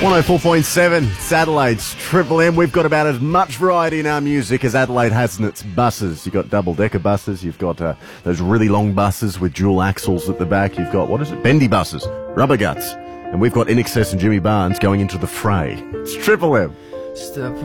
104.7, it's Adelaide's Triple M. We've got about as much variety in our music as Adelaide has in its buses. You've got double-decker buses, you've got those really long buses with dual axles at the back, you've got, bendy buses, rubber guts. And we've got INXS and Jimmy Barnes going into the fray. It's Triple M. Step